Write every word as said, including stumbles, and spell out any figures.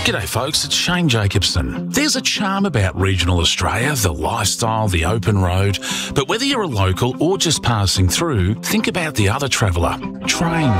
G'day folks, it's Shane Jacobson. There's a charm about regional Australia, the lifestyle, the open road. But whether you're a local or just passing through, think about the other traveller. Train.